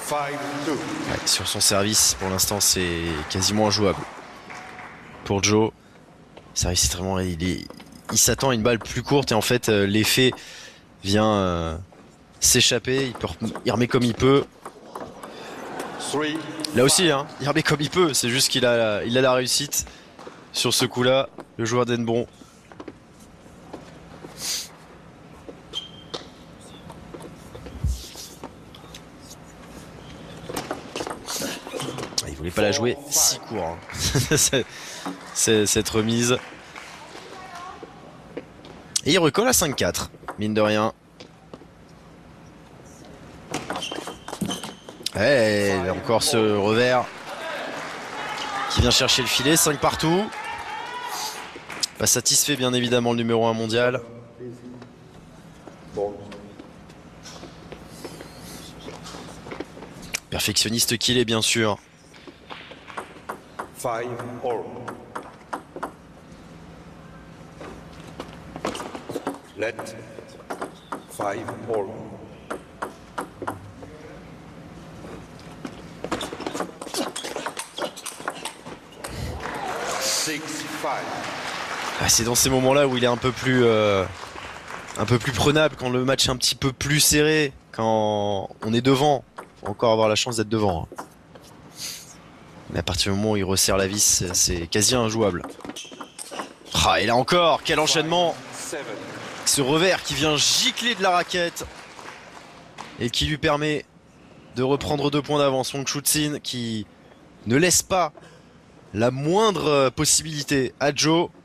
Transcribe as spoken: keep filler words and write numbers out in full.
Ouais, sur son service, pour l'instant, c'est quasiment injouable. Pour Joe, service extrêmement, il est, il s'attend à une balle plus courte et en fait, euh, l'effet vient euh, s'échapper. Il, peut, il remet comme il peut. Là aussi, hein, il remet comme il peut. C'est juste qu'il a, il a la réussite sur ce coup-là, le joueur d'Henbron. Il voulait pas la jouer si court, hein. C'est cette remise. Et il recolle à cinq quatre, mine de rien. Et encore ce revers qui vient chercher le filet, cinq partout. Pas satisfait bien évidemment le numéro un mondial. Perfectionniste qu'il est bien sûr. Five all. Let five all. Six five. Ah, c'est dans ces moments-là où il est un peu plus euh, un peu plus prenable, quand le match est un petit peu plus serré, quand on est devant. Faut encore avoir la chance d'être devant. Mais à partir du moment où il resserre la vis, c'est quasi injouable. Ah, et là encore, quel enchaînement! Ce revers qui vient gicler de la raquette et qui lui permet de reprendre deux points d'avance. Wong Chut-sin qui ne laisse pas la moindre possibilité à Joe.